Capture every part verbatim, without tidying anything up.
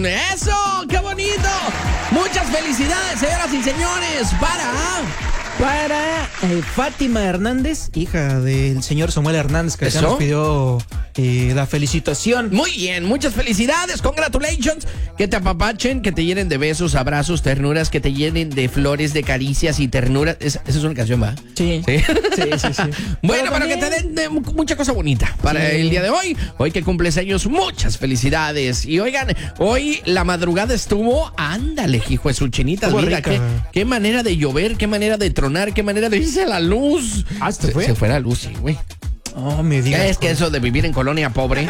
¡Eso! ¡Qué bonito! Muchas felicidades, señoras y señores, para... Para eh, Fátima Hernández, hija del señor Samuel Hernández, que ya ¿Eso? nos pidió eh, la felicitación. Muy bien, muchas felicidades, congratulations. Que te apapachen, que te llenen de besos, abrazos, ternuras, que te llenen de flores, de caricias y ternuras. Esa, esa es una canción, ¿va? Sí, sí, sí, sí, sí. Bueno, Pero para también... que te den de mucha cosa bonita para Sí. el día de hoy. Hoy que cumples años, muchas felicidades. Y oigan, hoy la madrugada estuvo, ándale, hijo de su chinita. Estuvo Mira, rica. qué, qué manera de llover, qué manera de tronar, qué manera de irse la luz. Ah, ¿se fue? Se fue la luz, sí, güey. Oh, me digas. Es que eso de vivir en colonia pobre.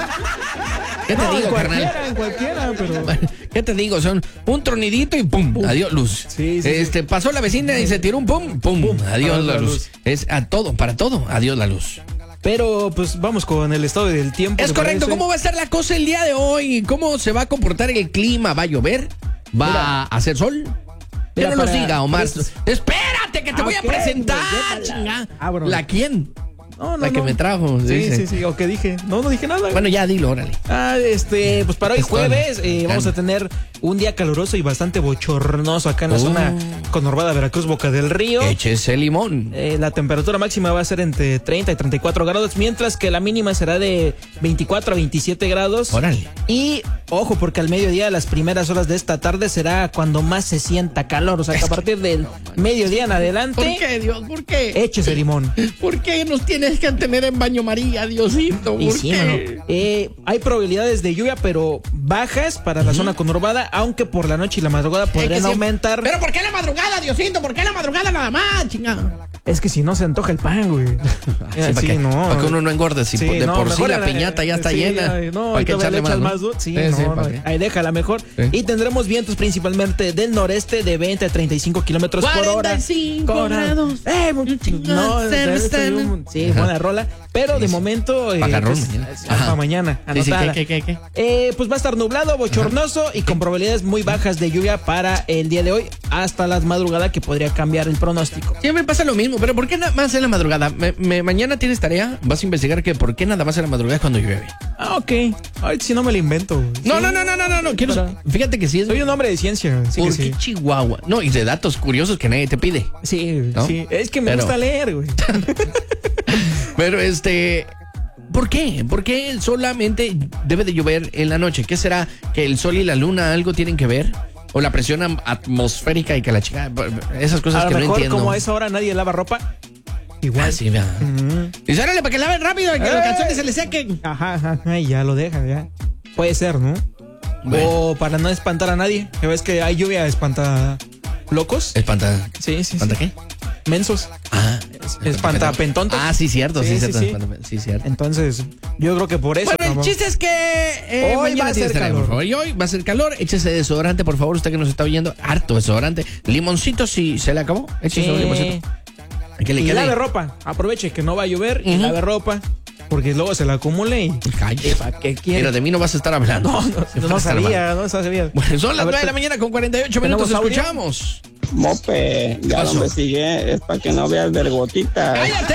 ¿Qué te No, digo, en carnal? cualquiera, en cualquiera, pero... ¿Qué te digo? Son un tronidito y pum, adiós luz. Sí, sí, este sí. pasó la vecina y se tiró un pum, pum, Pum, adiós adiós la la luz. luz. Es a todo, para todo, adiós la luz. Pero, pues, vamos con el estado del tiempo. Es ¿te correcto. parece? ¿Cómo va a estar la cosa el día de hoy? ¿Cómo se va a comportar el clima? ¿Va a llover? ¿Va Mira. a hacer sol? Que Mira, no nos para- diga, Omar. pues- Espérate, que te Ah, voy a ok, presentar, pues, déjala. chinga. Ah, bueno. ¿La quién? No, no, La que no. me trajo. Sí, dice. sí, sí. ¿O qué dije? No, no dije nada. Bueno, ya dilo, órale. Ah, este, pues para hoy Es todo. jueves eh, vamos Calma. a tener un día caluroso y bastante bochornoso acá en la Oh. zona conurbada Veracruz, Boca del Río. Échese limón. Eh, la temperatura máxima va a ser entre treinta y treinta y cuatro grados, mientras que la mínima será de veinticuatro a veintisiete grados. Órale. Y ojo, porque al mediodía, las primeras horas de esta tarde será cuando más se sienta calor. O sea, que a partir del mediodía en adelante, ¿Por qué, Dios? ¿Por qué? échese limón. ¿Por qué nos tienes que tener en baño María, Diosito? Y ¿Por sí, qué? mano. Eh, hay probabilidades de lluvia, pero bajas para la zona conurbada, aunque por la noche y la madrugada Es que podrían siempre- aumentar. ¿Pero por qué la madrugada, Diosito? ¿Por qué la madrugada nada más, chingada? Es que si no se antoja el pan, güey. Sí, para, que, para que uno no engorde. Si Sí, por- de no, por sí mejor la era- piñata ya está sí, llena. ay, no, ¿Para y qué todavía echarle le más? echas ¿no? más duro. Sí, Sí, sí, no, ¿para no, qué? ahí déjala mejor. Sí. Y tendremos vientos principalmente del noreste de veinte a treinta y cinco kilómetros por hora. cuarenta y cinco Con- grados. Eh, mu- no, Cero, de- cero. sí, Ajá. buena rola. Pero de Sí. momento. Eh, Pajarrón pues, mañana. ah, Ajá. para mañana. Sí, sí, anotada. ¿qué, qué, qué, qué? Eh, pues va a estar nublado, bochornoso y con probabilidades muy bajas de lluvia para el día de hoy hasta la madrugada, que podría cambiar el pronóstico. Siempre pasa lo mismo, pero ¿por qué nada más en la madrugada? Me- me- mañana tienes tarea, vas a investigar que por qué nada más en la madrugada cuando llueve. Ah, ok. Ay, si no me lo invento. güey. No, Sí. no, no, no, no, no, no. Quiero, Pero- fíjate que sí es. Soy un hombre de ciencia. Sí, ¿Por que qué sí. Chihuahua? No, y de datos curiosos que nadie te pide. Sí, ¿No? sí. Es que me Pero- gusta leer, güey. Pero este, ¿por qué? ¿Por qué solamente debe de llover en la noche? ¿Qué será? ¿Que el sol y la luna algo tienen que ver? ¿O la presión am- atmosférica y que la chica... Esas cosas A que lo no mejor, entiendo. como a esa hora nadie lava ropa. Igual. Ah, sí, vea. Ujú. Y órale, para que laven rápido y que los ¡Eh! calzones se les sequen. Ajá, ajá, ajá, y ya lo deja, ya. Puede ser, ¿no? Bueno. O para no espantar a nadie. Ya ves que hay lluvia espanta locos. ¿Espanta? Sí, sí, sí. ¿Espanta qué? Mensos. Ah. Espanta pentontos. Ah, sí, cierto, sí, Sí, cierto. sí, sí. espanta- sí, cierto. Entonces, yo creo que por eso. Bueno, el cabrón. chiste es que eh, Hoy mañana va a tienes ser tarea, calor. por favor. Y hoy va a ser calor. Échese desodorante, por favor, usted que nos está oyendo. Harto desodorante. Limoncito, si se le acabó. Échese Sí. un limoncito. Que le Y quede- lave ropa. Aproveche que no va a llover y Ujú. lave ropa. Porque luego se la acumule y. Cállate. ¿Para qué quiere? Mira, de mí no vas a estar hablando. No, no, De no, vas a estar hablando. sabía, no sabía. Bueno, son las A ver, nueve de la te- mañana con cuarenta y ocho minutos. ¿tenemos audio? Escuchamos. Mope, ya pasó? donde sigue es para que no veas vergotitas. ¡Cállate!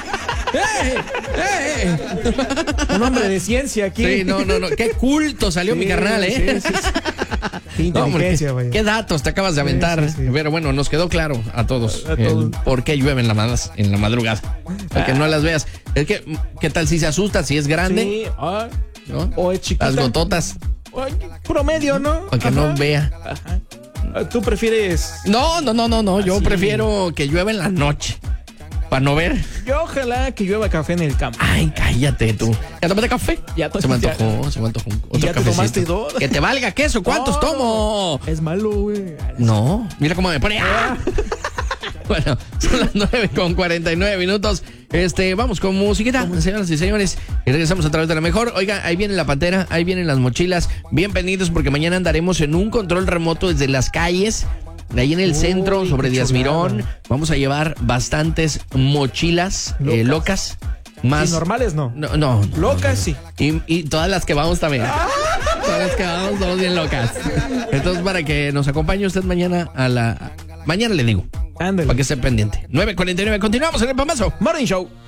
¡Eh! ¡Eh! Un hombre de ciencia aquí. Sí, no, no, no. Qué culto salió Sí, mi carnal, ¿eh? sí, sí, sí. Qué No, hombre, inteligencia, qué, güey. qué datos te acabas de aventar. sí, sí. Pero bueno, nos quedó claro a todos, A- a el todos. por qué llueve en la, mad- en la madrugada. Para que no las veas. Es que, ¿qué tal si se asusta? Si es grande, Sí, ah, ¿no? o es chiquita. Las gototas, Ay, promedio, ¿no? para que Ajá. no vea. Ajá. Ah, ¿Tú prefieres? No, no, no, no, no. Yo Así. prefiero que llueva en la noche. Para no ver. Yo ojalá que llueva café en el campo. Ay, cállate tú. ¿Ya tomaste café? Ya to- Se me ya. antojó, se me antojó. Otro ya te cafecito. tomaste dos. Que te valga queso. ¿Cuántos No, tomo? Es malo, güey. No, mira cómo me pone. ¡Ah! Bueno, son las nueve con cuarenta y nueve minutos. Este, vamos con musiquita, señoras y señores. Y regresamos a través de la mejor. Oiga, ahí viene la pantera, ahí vienen las mochilas. Bien pendientes porque mañana andaremos en un control remoto desde las calles. De ahí en el Uy, centro, sobre qué Díaz Mirón. chulada. Vamos a llevar bastantes mochilas eh, locas. Más. Y normales no. No, no. no, Locas, sí. y, y todas las que vamos también. Todas las que vamos, todos bien locas. Entonces, para que nos acompañe usted mañana a la... Mañana le digo, Ándale. para que esté pendiente. nueve cuarenta y nueve, continuamos en el Pambazo Morning Show.